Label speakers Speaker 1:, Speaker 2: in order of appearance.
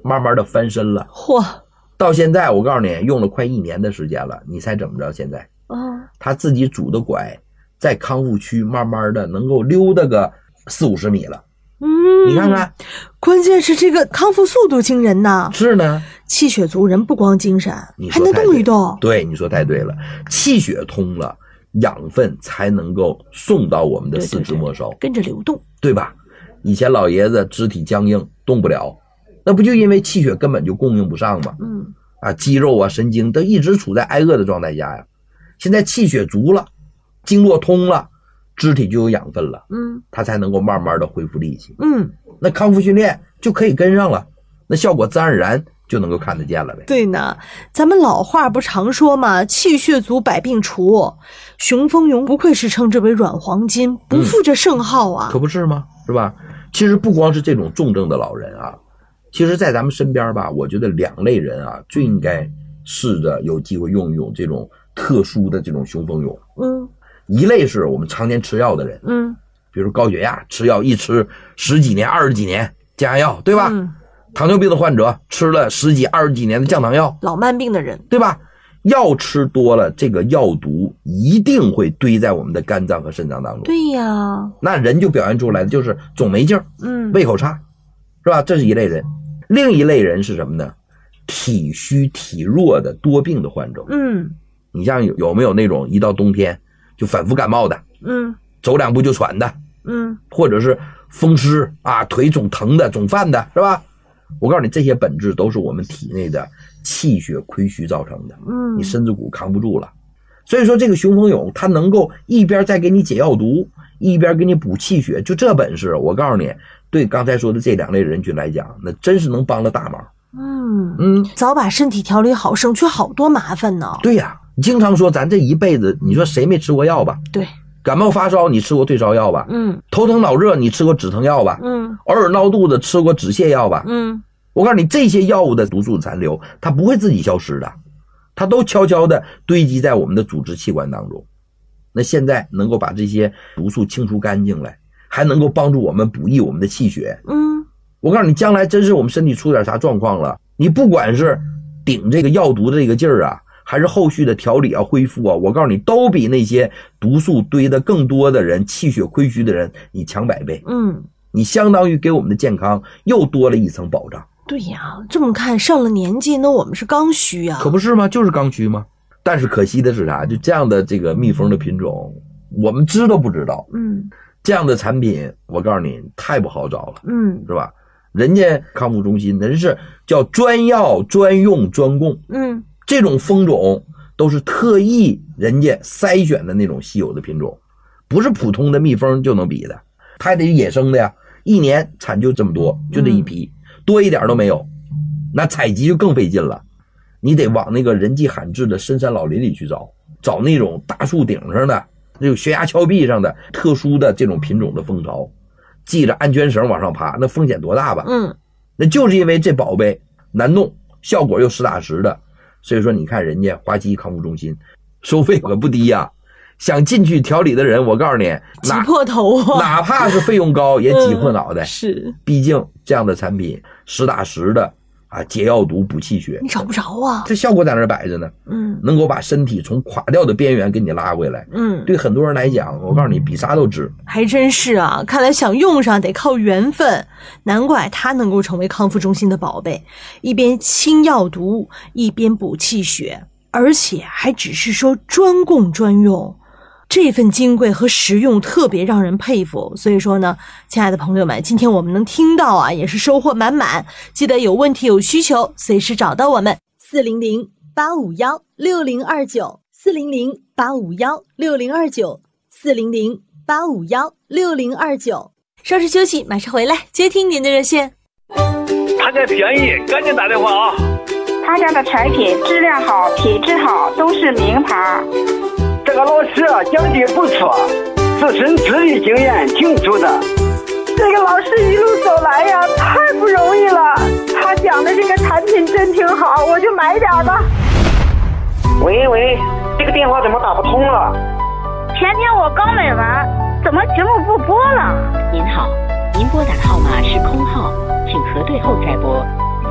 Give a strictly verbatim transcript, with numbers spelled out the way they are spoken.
Speaker 1: 慢慢的翻身了。
Speaker 2: 嚯！
Speaker 1: 到现在我告诉你，用了快一年的时间了，你猜怎么着？现在
Speaker 2: 啊，
Speaker 1: 他自己拄的拐，在康复区慢慢的能够溜达个四五十米了。
Speaker 2: 嗯，
Speaker 1: 你看看，
Speaker 2: 关键是这个康复速度惊人呐。
Speaker 1: 是呢，
Speaker 2: 气血足人不光精神，还能动一动。
Speaker 1: 对，你说太对了，气血通了，养分才能够送到我们的四肢末梢，对对对，
Speaker 2: 跟着流动，
Speaker 1: 对吧？以前老爷子肢体僵硬，动不了，那不就因为气血根本就供应不上吗？
Speaker 2: 嗯，
Speaker 1: 啊，肌肉啊、神经都一直处在挨饿的状态下呀。现在气血足了，经络通了，肢体就有养分了，
Speaker 2: 嗯，
Speaker 1: 它才能够慢慢的恢复力气。
Speaker 2: 嗯，
Speaker 1: 那康复训练就可以跟上了，那效果自然而然就能够看得见了呗。
Speaker 2: 对呢，咱们老话不常说嘛，气血足百病除。熊蜂蛹不愧是称之为软黄金，不负这圣号啊、
Speaker 1: 嗯、可不是吗？是吧？其实不光是这种重症的老人啊，其实在咱们身边吧，我觉得两类人啊最应该试着有机会用一用这种特殊的这种熊蜂蛹。
Speaker 2: 嗯，
Speaker 1: 一类是我们常年吃药的人，
Speaker 2: 嗯，
Speaker 1: 比如高血压吃药一吃十几年二十几年降压药，对吧？
Speaker 2: 嗯，
Speaker 1: 糖尿病的患者吃了十几二十几年的降糖药，
Speaker 2: 老慢病的人，
Speaker 1: 对吧？药吃多了，这个药毒一定会堆在我们的肝脏和肾脏当中。
Speaker 2: 对呀，
Speaker 1: 那人就表现出来的就是总没劲儿，
Speaker 2: 嗯，
Speaker 1: 胃口差，是吧？这是一类人。另一类人是什么呢？体虚体弱的多病的患者。
Speaker 2: 嗯，
Speaker 1: 你像有有没有那种一到冬天就反复感冒的，
Speaker 2: 嗯，
Speaker 1: 走两步就喘的，
Speaker 2: 嗯，
Speaker 1: 或者是风湿啊，腿总疼的、总犯的，是吧？我告诉你，这些本质都是我们体内的气血亏虚造成的。
Speaker 2: 嗯，
Speaker 1: 你身子骨扛不住了。所以说这个熊蜂蛹它能够一边再给你解药毒，一边给你补气血，就这本事，我告诉你，对刚才说的这两类人群来讲，那真是能帮了大忙。
Speaker 2: 嗯
Speaker 1: 嗯，
Speaker 2: 早把身体调理好，省去好多麻烦呢。
Speaker 1: 对呀，经常说咱这一辈子，你说谁没吃过药吧？
Speaker 2: 对，
Speaker 1: 感冒发烧你吃过退烧药吧？
Speaker 2: 嗯，
Speaker 1: 头疼脑热你吃过止疼药吧？
Speaker 2: 嗯，
Speaker 1: 偶尔闹肚子吃过止泻药吧？
Speaker 2: 嗯，
Speaker 1: 我告诉你，这些药物的毒素残留，它不会自己消失的，它都悄悄的堆积在我们的组织器官当中。那现在能够把这些毒素清除干净来，还能够帮助我们补益我们的气血。
Speaker 2: 嗯，
Speaker 1: 我告诉你，将来真是我们身体出点啥状况了，你不管是顶这个药毒的这个劲儿啊，还是后续的调理啊、恢复啊，我告诉你，都比那些毒素堆的更多的人、气血亏虚的人，你强百倍。
Speaker 2: 嗯，
Speaker 1: 你相当于给我们的健康又多了一层保障。
Speaker 2: 对呀，这么看上了年纪，那我们是刚需啊。
Speaker 1: 可不是吗？就是刚需吗？但是可惜的是啥？就这样的这个蜜蜂的品种，我们知都不知道。
Speaker 2: 嗯，
Speaker 1: 这样的产品，我告诉你，太不好找了。
Speaker 2: 嗯，
Speaker 1: 是吧？人家康复中心人是叫专药专用专供。
Speaker 2: 嗯，
Speaker 1: 这种蜂种都是特意人家筛选的那种稀有的品种，不是普通的蜜蜂就能比的，它得野生的呀，一年产就这么多，就这一批，嗯、多一点都没有，那采集就更费劲了。你得往那个人迹罕至的深山老林里去找，找那种大树顶上的、那种悬崖峭壁上的特殊的这种品种的蜂巢，系着安全绳往上爬，那风险多大吧？
Speaker 2: 嗯，
Speaker 1: 那就是因为这宝贝难弄，效果又实打实的，所以说你看人家华西康复中心收费可不低呀、啊。想进去调理的人，我告诉你，
Speaker 2: 挤破头啊！
Speaker 1: 哪怕是费用高，也挤破脑袋。
Speaker 2: 嗯、是，
Speaker 1: 毕竟这样的产品实打实的啊，解药毒、补气血，
Speaker 2: 你找不着啊。
Speaker 1: 这效果在那儿摆着呢。
Speaker 2: 嗯，
Speaker 1: 能够把身体从垮掉的边缘给你拉回来。
Speaker 2: 嗯，
Speaker 1: 对很多人来讲，我告诉你，比啥都值。
Speaker 2: 还真是啊，看来想用上得靠缘分，难怪它能够成为康复中心的宝贝，一边清药毒，一边补气血，而且还只是说专供专用。这份金贵和实用特别让人佩服，所以说呢，亲爱的朋友们，今天我们能听到啊，也是收获满满。记得有问题有需求，随时找到我们四零零八五幺六零二九四零零八五幺六零二九四零零八五幺六零二九。稍事休息，马上回来接听您的热线。
Speaker 3: 他家便宜，赶紧打电话啊！
Speaker 4: 他家的产品质量好，品质好，都是名牌。
Speaker 5: 这个老师讲的不错，自身资历经验挺足的。
Speaker 4: 这个老师一路走来呀，太不容易了。他讲的这个产品真挺好，我就买点吧。
Speaker 5: 喂喂，这个电话怎么打不通了？
Speaker 4: 前天我刚买完，怎么节目不播了？
Speaker 6: 您好，您拨打的号码是空号，请核对后再拨。